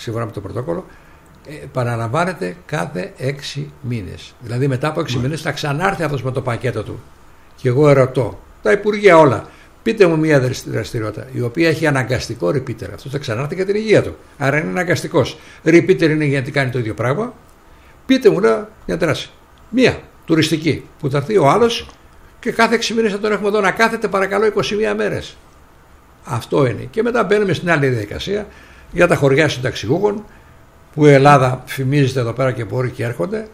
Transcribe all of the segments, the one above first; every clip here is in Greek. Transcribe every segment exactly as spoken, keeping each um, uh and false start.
σύμφωνα με το πρωτόκολλο, παραλαμβάνεται κάθε έξι μήνες. Δηλαδή μετά από έξι μήνες θα ξανάρθει αυτός με το πακέτο του. Και εγώ ερωτώ, τα Υπουργεία όλα, πείτε μου μια δραστηριότητα η οποία έχει αναγκαστικό repeater. Αυτό θα ξανάρθει για την υγεία του. Άρα είναι αναγκαστικός. Repeater είναι γιατί κάνει το ίδιο πράγμα. Πείτε μου μια δράση. Μία τουριστική που θα έρθει ο άλλος και κάθε έξι μήνες θα τον έχουμε εδώ να κάθεται παρακαλώ είκοσι μία μέρες. Αυτό είναι. Και μετά μπαίνουμε στην άλλη διαδικασία για τα χωριά συνταξιούχων που η Ελλάδα φημίζεται εδώ πέρα και μπορεί και έρχονται.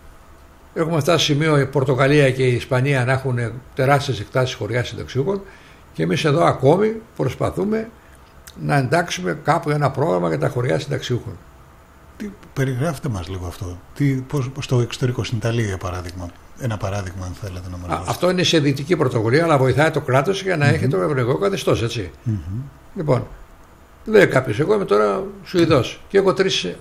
Έχουμε φτάσει σε σημείο η Πορτογαλία και η Ισπανία να έχουν τεράστιες εκτάσεις χωριά συνταξιούχων και εμείς εδώ ακόμη προσπαθούμε να εντάξουμε κάπου ένα πρόγραμμα για τα χωριά συνταξιούχων. Τι, περιγράφτε μας λίγο αυτό. Τι, πώς, στο εξωτερικό, στην Ιταλία για παράδειγμα. Ένα παράδειγμα, αν θέλετε να μας δώσετε. Αυτό είναι σε δυτική πρωτοβουλία, αλλά βοηθάει το κράτος για να mm-hmm. έχει το ευρωπαϊκό καθεστώς, έτσι. Mm-hmm. Λοιπόν, λέει κάποιος, εγώ είμαι τώρα Σουηδός και έχω τρεις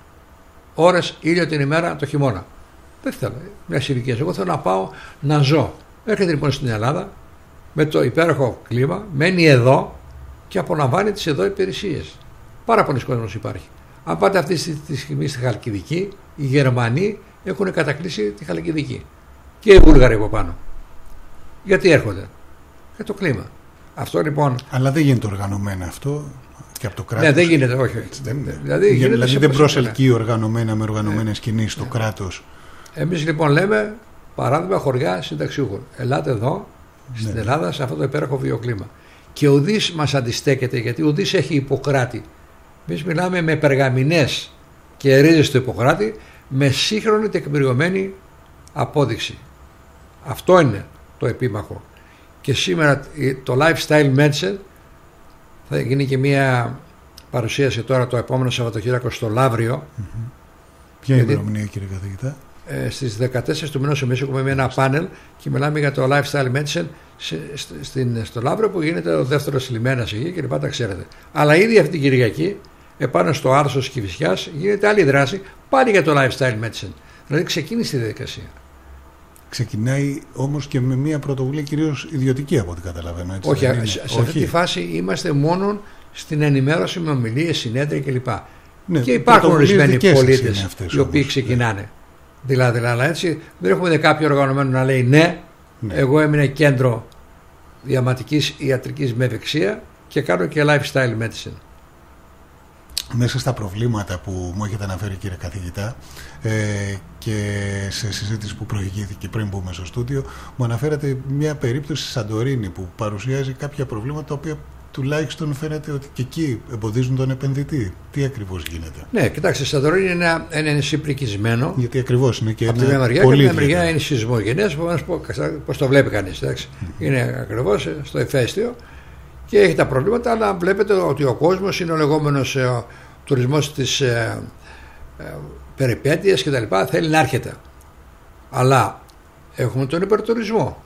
ώρες ήλιο την ημέρα το χειμώνα. Δεν θέλω μια ηλικία. Εγώ θέλω να πάω να ζω. Έρχεται λοιπόν στην Ελλάδα με το υπέροχο κλίμα, μένει εδώ και απολαμβάνει τις εδώ υπηρεσίες. Πάρα πολλοί κόσμος υπάρχει. Αν πάτε αυτή τη στιγμή στη Χαλκιδική, οι Γερμανοί έχουν κατακλείσει τη Χαλκιδική. Και οι Βούλγαροι από πάνω. Γιατί έρχονται? Για το κλίμα. Αυτό λοιπόν. Αλλά δεν γίνεται οργανωμένα αυτό και από το κράτος. Ναι, δεν γίνεται, όχι. Έτσι, δεν, δηλαδή γίνεται δηλαδή δεν προσελκύει οργανωμένα με οργανωμένες ναι. κινήσεις στο ναι. κράτος. Εμείς λοιπόν λέμε παράδειγμα χωριά συνταξιούχων. Ελάτε εδώ στην ναι. Ελλάδα σε αυτό το υπέροχο βιοκλίμα. Και ο Δης μας αντιστέκεται γιατί ο Δης έχει Ιπποκράτη. Εμείς μιλάμε με περγαμηνές και ρίζες του Ιπποκράτη με σύγχρονη τεκμηριωμένη απόδειξη. Αυτό είναι το επίμαχο. Και σήμερα το Lifestyle Medicine θα γίνει και μια παρουσίαση τώρα το επόμενο Σαββατοκύριακο στο Λαύριο. Mm-hmm. Ποια είναι η ημερομηνία κύριε καθηγητά? Ε, στις δεκατέσσερις του μηνός εμείς έχουμε ένα πάνελ και μιλάμε για το Lifestyle Medicine σε, στην, στο Λαύριο που γίνεται ο δεύτερος λιμένας εκεί και λοιπά, τα ξέρετε. Αλλά ήδη αυτή την Κυριακή επάνω στο Άρσος της Κηφισιάς γίνεται άλλη δράση πάλι για το Lifestyle Medicine. Δηλαδή ξεκίνησε η διαδικασία. Ξεκινάει όμως και με μια πρωτοβουλία κυρίως ιδιωτική από ό,τι καταλαβαίνω. Έτσι, όχι, είναι. σε, σε όχι. αυτή τη φάση είμαστε μόνο στην ενημέρωση με ομιλίες, συνέδρια κλπ. Ναι, και υπάρχουν ορισμένοι πολίτες οι οποίοι όμως, ξεκινάνε. Ναι. Δηλαδή, δηλαδή έτσι, δεν έχουμε δει κάποιο οργανωμένο να λέει ναι, ναι. εγώ έμεινα κέντρο διαματικής ιατρικής με ευεξία και κάνω και lifestyle medicine. Μέσα στα προβλήματα που μου έχετε αναφέρει κύριε καθηγητά ε, και σε συζήτηση που προηγήθηκε πριν μπούμε στο στούντιο, μου αναφέρατε μια περίπτωση στη Σαντορίνη που παρουσιάζει κάποια προβλήματα τα οποία τουλάχιστον φαίνεται ότι και εκεί εμποδίζουν τον επενδυτή. Τι ακριβώς γίνεται? Ναι, κοιτάξτε, η Σαντορίνη είναι ένα, ένα νησί πρικισμένο. Γιατί ακριβώς είναι και από ένα τη μια μεριά πολύ και από την μεριά είναι σεισμογενές, πώς το βλέπει κανείς. Εντάξει. Mm. Είναι ακριβώς στο ηφαίστειο και έχει τα προβλήματα, αλλά βλέπετε ότι ο κόσμος είναι ο λεγόμενος ε, τουρισμός της ε, ε, περιπέτειας και τα λοιπά, θέλει να έρχεται. Αλλά έχουμε τον υπερτουρισμό.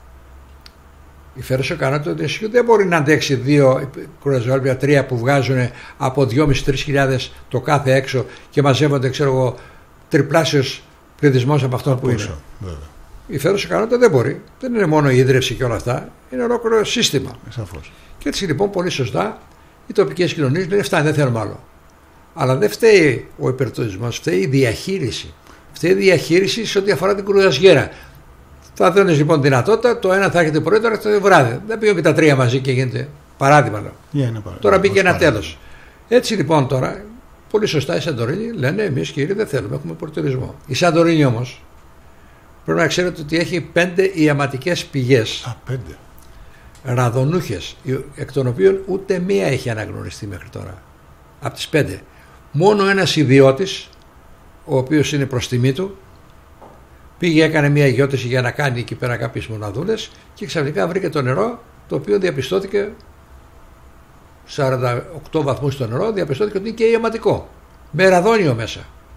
Η Φέρος έκανε το νησιού δεν μπορεί να αντέξει δύο κρουαζιόλια, τρία που βγάζουν από δυόμισι με τρεις χιλιάδες το κάθε έξω και μαζεύονται, ξέρω εγώ, τριπλάσιος πληθυσμός από αυτό που είναι. Βέβαια. Η Φέρος έκανε δεν μπορεί. Δεν είναι μόνο η ίδρυυση και όλα αυτά, είναι ολόκληρο σύστημα. Σαφώς. Και έτσι λοιπόν, πολύ σωστά, οι τοπικές κοινωνίες λένε φτάνει, δεν θέλουμε άλλο. Αλλά δεν φταίει ο υπερτουρισμός, φταίει η διαχείριση. Φταίει η διαχείριση σε ό,τι αφορά την κρουαζιέρα. Θα δίνεις λοιπόν δυνατότητα, το ένα θα έρχεται πρωί, το άλλο θα έρχεται βράδυ. Δεν πήγαινε και τα τρία μαζί και γίνεται παράδειγμα. Λέω. Yeah, παράδειγμα. Τώρα μπήκε ένα τέλος. Έτσι λοιπόν τώρα, πολύ σωστά οι Σαντορίνοι λένε εμείς κύριοι δεν θέλουμε, έχουμε υπερτουρισμό. Η Σαντορίνη όμως πρέπει να ξέρετε ότι έχει πέντε ιαματικές πηγές. Α, πέντε. Ραδονούχες, εκ των οποίων ούτε μία έχει αναγνωριστεί μέχρι τώρα. Από τις πέντε. Μόνο ένας ιδιώτης, ο οποίος είναι προς τιμή του, πήγε, έκανε μια γιώτηση για να κάνει εκεί πέρα κάποιες μοναδούλες και ξαφνικά βρήκε το νερό, το οποίο διαπιστώθηκε σαράντα οκτώ βαθμούς το νερό, διαπιστώθηκε ότι είναι και ιαματικό, με ραδόνιο μέσα.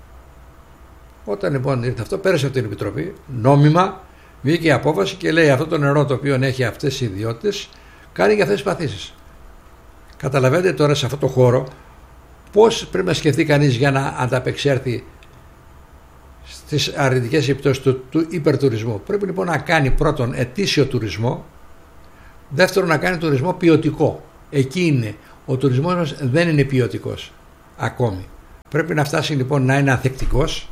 Όταν λοιπόν ήρθε αυτό, πέρασε από την Επιτροπή, νόμιμα, βγήκε η απόφαση και λέει αυτό το νερό το οποίο έχει αυτές οι ιδιότητες κάνει για αυτές τις παθήσεις. Καταλαβαίνετε τώρα σε αυτό το χώρο πώς πρέπει να σκεφτεί κανείς για να ανταπεξέλθει στις αρνητικές επιπτώσεις του, του υπερτουρισμού. Πρέπει λοιπόν να κάνει πρώτον ετήσιο τουρισμό, δεύτερον να κάνει τουρισμό ποιοτικό. Εκεί είναι. Ο τουρισμός μας δεν είναι ποιοτικός ακόμη. Πρέπει να φτάσει λοιπόν να είναι ανθεκτικός,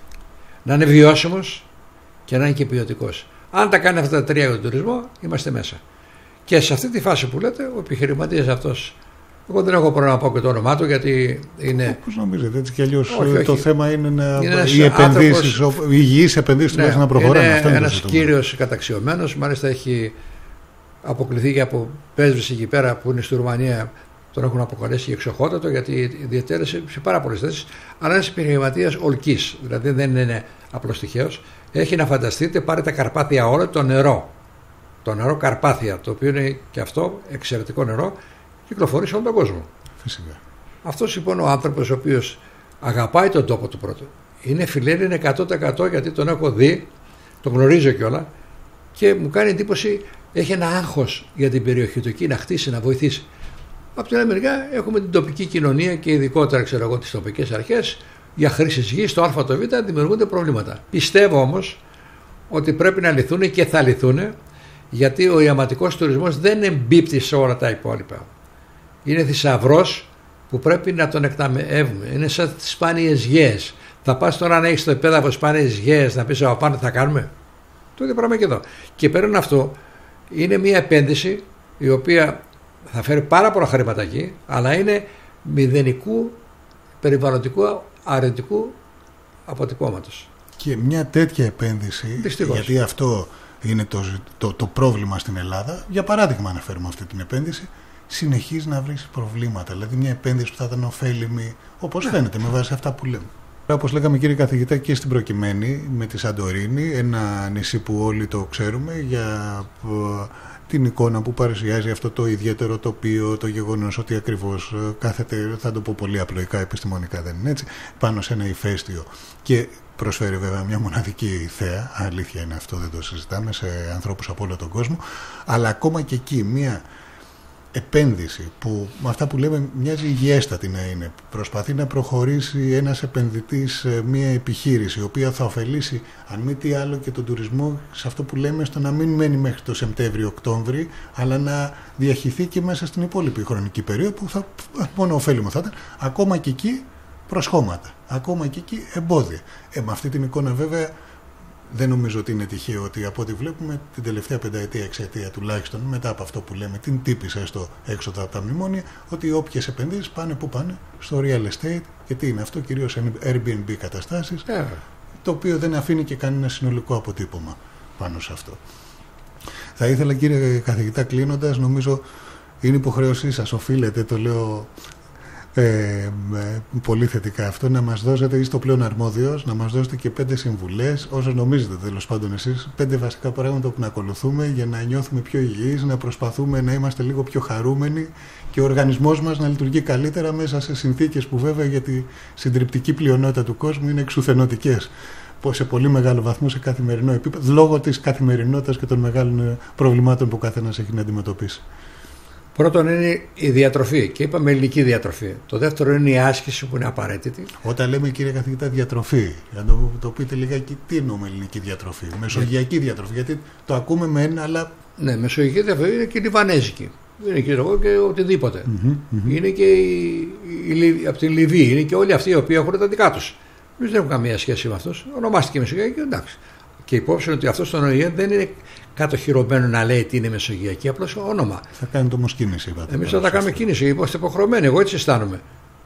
να είναι βιώσιμος και να είναι και ποιοτικός. Αν τα κάνει αυτά τα τρία για τον τουρισμό, είμαστε μέσα. Και σε αυτή τη φάση που λέτε, ο επιχειρηματίας αυτός, εγώ δεν έχω πρόβλημα να πω και το όνομά του, γιατί είναι. Πώς νομίζετε, έτσι κι αλλιώς όχι, όχι. Το θέμα είναι να. Είναι οι επενδύσεις, άνθρωπος... οι υγιείς επενδύσεις ναι, να προχωράνε. Είναι ένας κύριος καταξιωμένος, μάλιστα έχει αποκληθεί και από πρέσβεις εκεί πέρα που είναι στη Ρουμανία. Τον έχουν αποκαλέσει και εξοχότατο, γιατί διατέλεσε σε πάρα πολλές θέσεις. Αλλά είναι επιχειρηματίας ολκής, δηλαδή δεν είναι απλώς τυχαίος. Έχει να φανταστείτε, πάρε τα Καρπάθια όλα, το νερό. Το νερό Καρπάθια, το οποίο είναι και αυτό εξαιρετικό νερό, κυκλοφορεί σε όλο τον κόσμο. Φυσικά. Αυτός λοιπόν ο άνθρωπος ο οποίος αγαπάει τον τόπο του πρώτου, είναι φιλέλλην εκατό τοις εκατό, γιατί τον έχω δει, τον γνωρίζω κιόλα και μου κάνει εντύπωση, έχει ένα άγχος για την περιοχή του εκεί, να χτίσει, να βοηθήσει. Από την άλλη μεριά έχουμε την τοπική κοινωνία και ειδικότερα ξέρω εγώ τις τοπικές αρχές για χρήσεις γης, στο Α το Β δημιουργούνται προβλήματα. Πιστεύω όμως ότι πρέπει να λυθούν και θα λυθούν, γιατί ο ιαματικός τουρισμός δεν εμπίπτει σε όλα τα υπόλοιπα. Είναι θησαυρός που πρέπει να τον εκταμεύουμε. Είναι σαν τις σπάνιες γέες. Θα πας τώρα να έχεις το επέδαφο σπάνιες γέες να πεις από πάνω θα κάνουμε. Το ίδιο πράγμα και εδώ. Και πέραν αυτό είναι μια επένδυση η οποία θα φέρει πάρα πολλά χρήματα εκεί, αλλά είναι μηδενικού περιβαλλοντικού αρνητικού αποτυπώματος. Και μια τέτοια επένδυση, δυστυχώς, γιατί αυτό είναι το, το, το πρόβλημα στην Ελλάδα, για παράδειγμα αναφέρουμε αυτή την επένδυση, συνεχίζει να βρει προβλήματα. Δηλαδή μια επένδυση που θα ήταν ωφέλιμη, όπως φαίνεται με βάση αυτά που λέμε. Όπως λέγαμε κύριε καθηγητά και στην προκειμένη με τη Σαντορίνη, ένα νησί που όλοι το ξέρουμε για την εικόνα που παρουσιάζει αυτό το ιδιαίτερο τοπίο, το γεγονός ότι ακριβώς κάθεται, θα το πω πολύ απλοϊκά, επιστημονικά δεν είναι έτσι, πάνω σε ένα ηφαίστειο και προσφέρει βέβαια μια μοναδική θέα, αλήθεια είναι αυτό, δεν το συζητάμε, σε ανθρώπους από όλο τον κόσμο, αλλά ακόμα και εκεί μια επένδυση που με αυτά που λέμε μοιάζει υγιέστατη να είναι, προσπαθεί να προχωρήσει ένας επενδυτής σε μια επιχείρηση η οποία θα ωφελήσει αν μη τι άλλο και τον τουρισμό σε αυτό που λέμε στο να μην μένει μέχρι το Σεπτέμβριο-Οκτώβρη, αλλά να διαχυθεί και μέσα στην υπόλοιπη χρονική περίοδο που θα, μόνο ωφέλιμο θα ήταν, ακόμα και εκεί προσχώματα, ακόμα και εκεί εμπόδια. Ε, με αυτή την εικόνα βέβαια δεν νομίζω ότι είναι τυχαίο ότι από ό,τι βλέπουμε την τελευταία πενταετία, εξαετία τουλάχιστον, μετά από αυτό που λέμε, την τύπησε στο έξοδο από τα μνημόνια, ότι όποιες επενδύσεις πάνε που πάνε στο real estate, και τι είναι αυτό, κυρίως Airbnb καταστάσεις, yeah. το οποίο δεν αφήνει και κανένα συνολικό αποτύπωμα πάνω σε αυτό. Θα ήθελα κύριε καθηγητά, κλείνοντας, νομίζω είναι υποχρέωσή σας, οφείλετε, το λέω Ε, πολύ θετικά αυτό, να μας δώσετε, είστε ο πλέον αρμόδιος, να μας δώσετε και πέντε συμβουλές, όσο νομίζετε τέλος πάντων εσείς, πέντε βασικά πράγματα που να ακολουθούμε για να νιώθουμε πιο υγιείς, να προσπαθούμε να είμαστε λίγο πιο χαρούμενοι και ο οργανισμός μας να λειτουργεί καλύτερα μέσα σε συνθήκες που βέβαια για τη συντριπτική πλειονότητα του κόσμου είναι εξουθενωτικές, σε πολύ μεγάλο βαθμό σε καθημερινό επίπεδο, λόγω της καθημερινότητας και των μεγάλων προβλημάτων που ο καθένας έχει να αντιμετωπίσει. Πρώτον είναι η διατροφή και είπαμε ελληνική διατροφή. Το δεύτερο είναι η άσκηση που είναι απαραίτητη. Όταν λέμε κύριε καθηγητά διατροφή, να το, το πείτε λιγάκι τι εννοούμε ελληνική διατροφή, μεσογειακή διατροφή, γιατί το ακούμε με ένα αλλά... Ναι, μεσογειακή διατροφή είναι και λιβανέζικη, είναι και, εγώ, και οτιδήποτε. Mm-hmm, mm-hmm. Είναι και η, η, η, από την Λιβύη, είναι και όλοι αυτοί οι οποίοι έχουν τα δικά τους. Εμείς δεν έχουμε καμία σχέση με αυτούς, ονομάστηκε μεσογειακή, εντάξει. Και υπόψη ότι αυτό στον ΟΗΕ δεν είναι κατοχυρωμένο να λέει τι είναι μεσογειακή, απλώς όνομα. Θα κάνετε όμως κίνηση, είπατε. Εμείς θα τα κάνουμε κίνηση, είμαστε υποχρεωμένοι. Εγώ έτσι αισθάνομαι.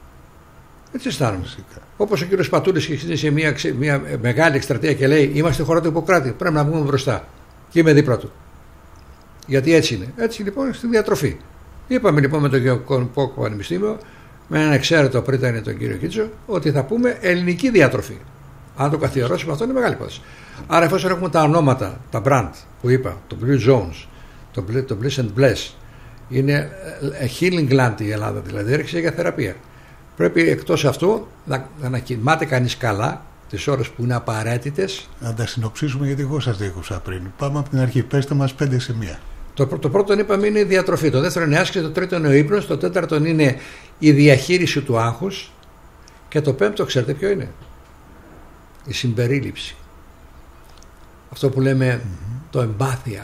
Έτσι αισθάνομαι. Όπως ο κύριος Πατούλης ξεκίνησε μια, μια μεγάλη εκστρατεία και λέει: είμαστε χώρα του Ιπποκράτη. Πρέπει να βγούμε μπροστά. Και είμαι δίπλα του. Γιατί έτσι είναι. Έτσι λοιπόν στη διατροφή. Είπαμε λοιπόν με το Γεωργικό Πανεπιστήμιο, με έναν εξαίρετο πριν ήταν τον κύριο Κίτσο, ότι θα πούμε ελληνική διατροφή. Αν το καθιερώσουμε, αυτό είναι μεγάλη υπόθεση. Άρα, εφόσον έχουμε τα ονόματα, τα brand που είπα, το Blue Zones, το, το Bliss and Bless, είναι healing land η Ελλάδα, δηλαδή έρχεσαι για θεραπεία. Πρέπει εκτός αυτού να, να κοιμάται κανείς καλά τις ώρες που είναι απαραίτητες. Να τα συνοψίσουμε, γιατί εγώ σας διέκοψα πριν. Πάμε από την αρχή, πέστε μας πέντε σημεία. Το, το πρώτο είπαμε είναι η διατροφή, το δεύτερο είναι η άσκηση, το τρίτο είναι ο ύπνος, το τέταρτο είναι η διαχείριση του άγχους και το πέμπτο, ξέρετε ποιο είναι? Η συμπερίληψη. Αυτό που λέμε mm-hmm. το εμπάθεια.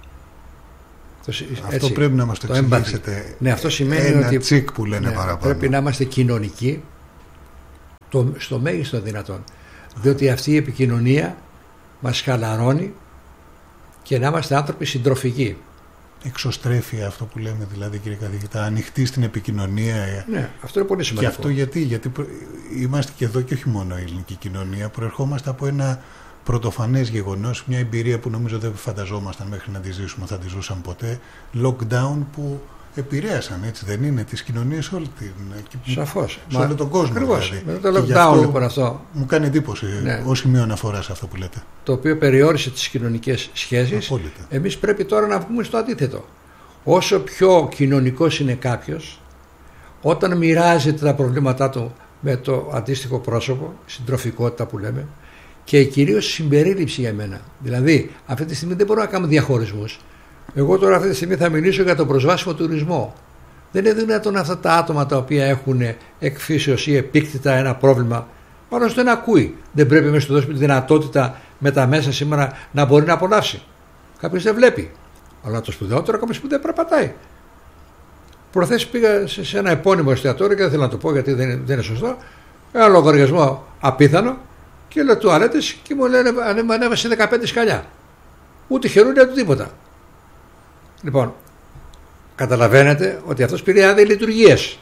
Αυτό έτσι, πρέπει να μας το, το εξηγήσετε. Ναι, αυτό σημαίνει ένα ότι τσικ που λένε ναι, παραπάνω. Πρέπει να είμαστε κοινωνικοί, το, στο μέγιστο δυνατόν. Διότι αυτή η επικοινωνία μας χαλαρώνει και να είμαστε άνθρωποι συντροφικοί. Εξωστρέφει αυτό που λέμε, δηλαδή, κύριε καθηγητά, ανοιχτή στην επικοινωνία. Ναι, αυτό είναι πολύ σημαντικό. Και αυτό γιατί, γιατί είμαστε και εδώ και όχι μόνο η ελληνική κοινωνία, προερχόμαστε από ένα πρωτοφανές γεγονός, μια εμπειρία που νομίζω δεν φανταζόμασταν μέχρι να τη ζήσουμε, θα τη ζούσαμε ποτέ, lockdown που επηρέασαν, έτσι δεν είναι, τις κοινωνίες όλη την... Σαφώς. Σε όλο τον κόσμο. Ακριβώς. Δηλαδή. Με το lockdown λοιπόν αυτό. Μου κάνει εντύπωση, ναι, ως σημείο αναφορά σε αυτό που λέτε. Το οποίο περιόρισε τις κοινωνικές σχέσεις. Απόλυτα. Εμείς πρέπει τώρα να βγούμε στο αντίθετο. Όσο πιο κοινωνικός είναι κάποιος, όταν μοιράζεται τα προβλήματά του με το αντίστοιχο πρόσωπο, συντροφικότητα που λέμε, και κυρίως συμπερίληψη για μένα. Δηλαδή, αυτή τη στιγμή δεν μπορώ να κάνω διαχωρισμούς. Εγώ τώρα αυτή τη στιγμή θα μιλήσω για τον προσβάσιμο τουρισμό. Δεν είναι δυνατόν αυτά τα άτομα τα οποία έχουν εκφύσεως ή επίκτητα ένα πρόβλημα, πάνω στο ένα ακούει. Δεν πρέπει να του δώσουμε τη δυνατότητα με τα μέσα σήμερα να μπορεί να απολαύσει. Κάποιος δεν βλέπει. Αλλά το σπουδαιότερο, κάποιος που δεν περπατάει. Προχθές πήγα σε ένα επώνυμο εστιατόριο και δεν θέλω να το πω γιατί δεν είναι, δεν είναι σωστό. Ένα λογαριασμό απίθανο και λέω τουαλέτες και μου λένε ανέβασε δεκαπέντε σκαλιά. Ούτε χερούλια του τίποτα. Λοιπόν, καταλαβαίνετε ότι αυτός πήρε άδεια λειτουργίες.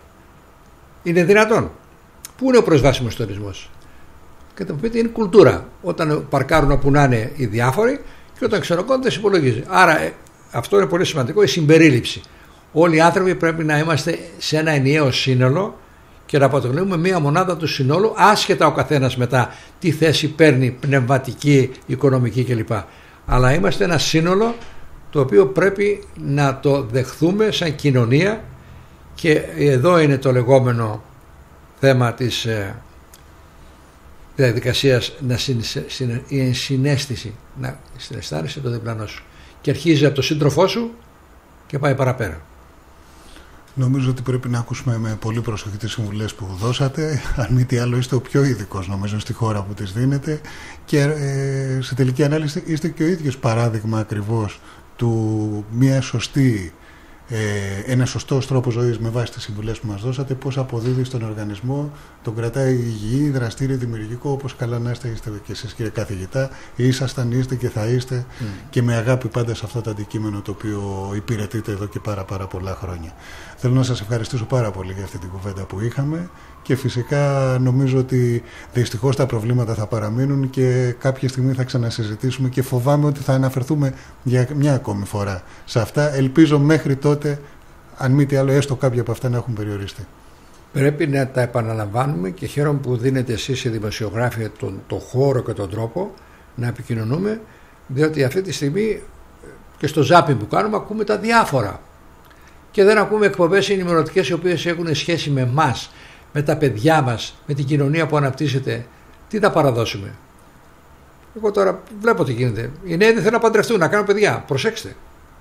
Είναι δυνατόν. Πού είναι ο προσβάσιμος τουρισμός? Και θα μου πείτε είναι κουλτούρα. Όταν παρκάρουν όπου να είναι οι διάφοροι και όταν ξενοκώνται δεν υπολογίζει. Άρα ε, αυτό είναι πολύ σημαντικό, η συμπερίληψη. Όλοι οι άνθρωποι πρέπει να είμαστε σε ένα ενιαίο σύνολο και να αποτελούμε μία μονάδα του συνόλου, άσχετα ο καθένας μετά τι θέση παίρνει, πνευματική, οικονομική κλπ. Αλλά είμαστε ένα σύνολο το οποίο πρέπει να το δεχθούμε σαν κοινωνία και εδώ είναι το λεγόμενο θέμα της ε, διαδικασίας να συν, η ενσυναίσθηση, να συναισθάνεσαι το διπλανό σου και αρχίζει από το σύντροφό σου και πάει παραπέρα. Νομίζω ότι πρέπει να ακούσουμε με πολύ προσοχή τις συμβουλές που δώσατε. Αν μη τι άλλο είστε ο πιο ειδικός νομίζω στη χώρα που τις δίνετε και ε, σε τελική ανάλυση είστε και ο ίδιος παράδειγμα ακριβώς του μια σωστή, ε, ένα σωστός τρόπος ζωής με βάση τις συμβουλές που μας δώσατε, πώς αποδίδει στον οργανισμό, τον κρατάει υγιή, δραστήριο, δημιουργικό, όπως καλά να είστε, είστε και εσείς κύριε καθηγητά, ήσασταν, είστε και θα είστε mm. και με αγάπη πάντα σε αυτό το αντικείμενο το οποίο υπηρετείτε εδώ και πάρα πάρα πολλά χρόνια. Θέλω να σας ευχαριστήσω πάρα πολύ για αυτή την κουβέντα που είχαμε και φυσικά νομίζω ότι δυστυχώς τα προβλήματα θα παραμείνουν και κάποια στιγμή θα ξανασυζητήσουμε και φοβάμαι ότι θα αναφερθούμε για μια ακόμη φορά σε αυτά. Ελπίζω μέχρι τότε, αν μη τι άλλο, έστω κάποια από αυτά να έχουν περιοριστεί. Πρέπει να τα επαναλαμβάνουμε και χαίρομαι που δίνετε εσείς οι δημοσιογράφοι τον, τον χώρο και τον τρόπο να επικοινωνούμε, διότι αυτή τη στιγμή και στο ζάπι που κάνουμε ακούμε τα διάφορα και δεν ακούμε εκπομπές ενημερωτικές οι οποίες έχουν σχέση με εμάς, με τα παιδιά μας, με την κοινωνία που αναπτύσσεται. Τι θα παραδώσουμε? Εγώ τώρα βλέπω τι γίνεται. Οι νέοι δεν θέλουν να παντρευτούν, να κάνουν παιδιά. Προσέξτε.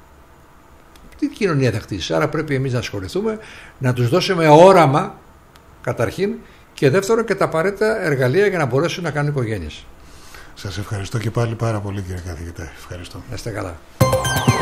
Τι κοινωνία θα χτίσει? Άρα πρέπει εμείς να ασχοληθούμε, να τους δώσουμε όραμα καταρχήν και δεύτερον και τα απαραίτητα εργαλεία για να μπορέσουν να κάνουν οικογένειες. Σας ευχαριστώ και πάλι πάρα πολύ κύριε καθηγητά. Ευχαριστώ. Να είστε καλά.